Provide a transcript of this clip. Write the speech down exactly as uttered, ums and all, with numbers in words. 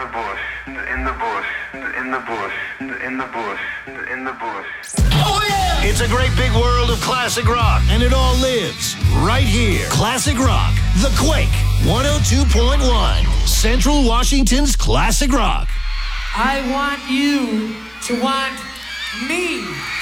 the bush, in the bush, in the bush, in the bush, in the bush. Oh, yeah! It's a great big world of classic rock, and it all lives right here. Classic Rock, The Quake, one oh two point one, Central Washington's Classic Rock. I want you to want me.